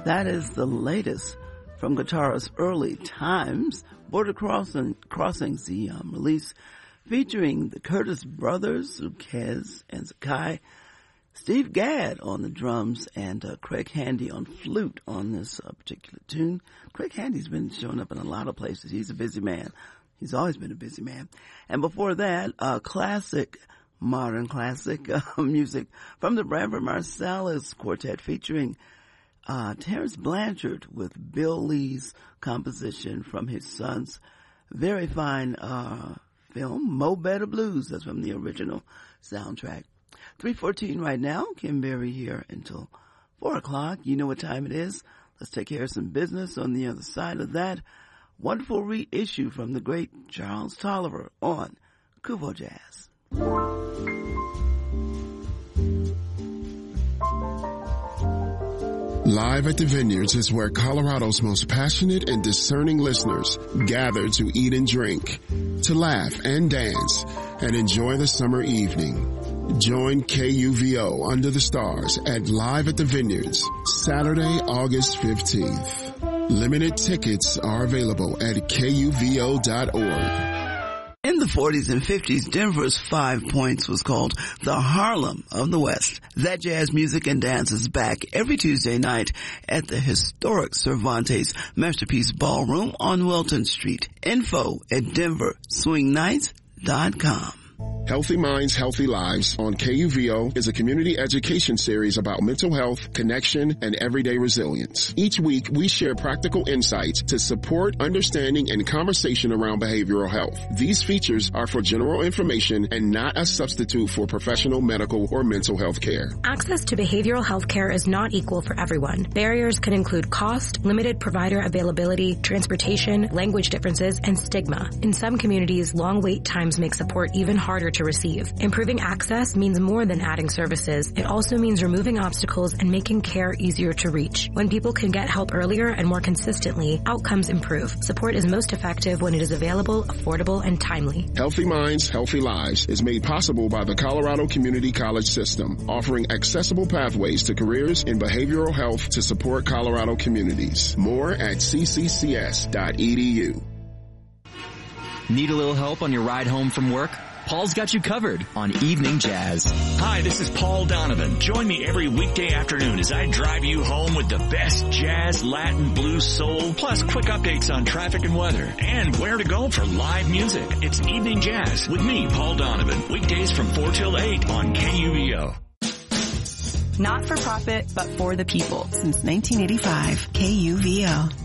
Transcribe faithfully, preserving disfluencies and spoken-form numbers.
That is the latest from Guitarist's Early Times, Border Crossing, Crossings, the um, release featuring the Curtis Brothers, Lucas and Zakai, Steve Gadd on the drums, and uh, Craig Handy on flute on this uh, particular tune. Craig Handy's been showing up in a lot of places. He's a busy man. He's always been a busy man. And before that, uh, classic, modern classic uh, music from the Branford Marsalis Quartet featuring uh, Terrence Blanchard with Bill Lee's composition from his son's very fine uh, film, Mo Better Blues. That's from the original soundtrack. three fourteen right now. Kim Berry here until four o'clock. You know what time it is. Let's take care of some business. On the other side of that, wonderful reissue from the great Charles Tolliver on Kuvo Jazz. Live at the Vineyards is where Colorado's most passionate and discerning listeners gather to eat and drink, to laugh and dance, and enjoy the summer evening. Join K U V O Under the Stars at Live at the Vineyards, Saturday, August fifteenth. Limited tickets are available at K U V O dot org. In the forties and fifties, Denver's Five Points was called the Harlem of the West. That jazz music and dance is back every Tuesday night at the historic Cervantes Masterpiece Ballroom on Wilton Street. Info at denver swing nights dot com. Healthy Minds, Healthy Lives on K U V O is a community education series about mental health, connection, and everyday resilience. Each week, we share practical insights to support understanding and conversation around behavioral health. These features are for general information and not a substitute for professional medical or mental health care. Access to behavioral health care is not equal for everyone. Barriers can include cost, limited provider availability, transportation, language differences, and stigma. In some communities, long wait times make support even harder to receive. Improving access means more than adding services. It also means removing obstacles and making care easier to reach. When people can get help earlier and more consistently, outcomes improve. Support is most effective when it is available, affordable, and timely. Healthy Minds, Healthy Lives is made possible by the Colorado Community College System, offering accessible pathways to careers in behavioral health to support Colorado communities. More at c c c s dot e d u. Need a little help on your ride home from work? Paul's got you covered on Evening Jazz. Hi, this is Paul Donovan. Join me every weekday afternoon as I drive you home with the best jazz, Latin, blues, soul, plus quick updates on traffic and weather, and where to go for live music. It's Evening Jazz with me, Paul Donovan. Weekdays from four till eight on K U V O. Not for profit, but for the people. Since nineteen eighty-five, K U V O.